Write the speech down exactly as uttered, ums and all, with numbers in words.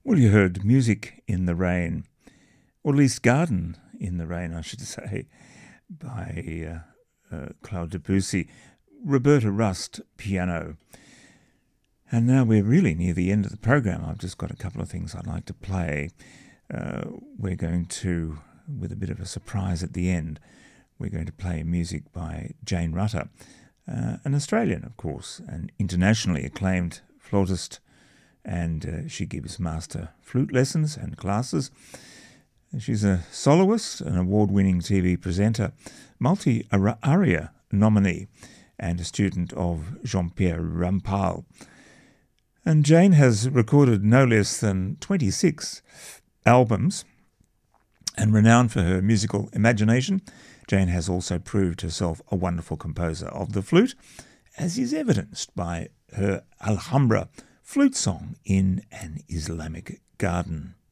Well, you heard Music in the Rain, or at least Garden in the Rain, I should say, by uh, uh, Claude Debussy, Roberta Rust, piano. And now we're really near the end of the program. I've just got a couple of things I'd like to play. Uh, we're going to, with a bit of a surprise at the end, we're going to play music by Jane Rutter, uh, an Australian, of course, an internationally acclaimed flautist, and uh, she gives master flute lessons and classes. She's a soloist, an award-winning T V presenter, multi-aria nominee, and a student of Jean-Pierre Rampal. And Jane has recorded no less than twenty-six albums, and renowned for her musical imagination, Jane has also proved herself a wonderful composer of the flute, as is evidenced by her Alhambra flute song in an Islamic garden.